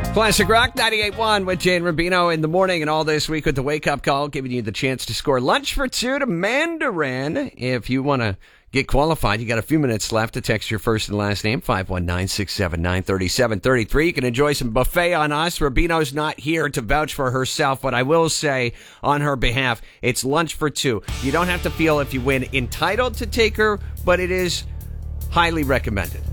Classic Rock 98.1 with Jane Rubino in the morning and all this week with the Wake Up Call, giving you the chance to score lunch for two to Mandarin. If you want to get qualified, you got a few minutes left to text your first and last name, 519-679-3733. You can enjoy some buffet on us. Rubino's not here to vouch for herself, but I will say on her behalf, it's lunch for two. You don't have to feel, if you win, entitled to take her, but it is highly recommended.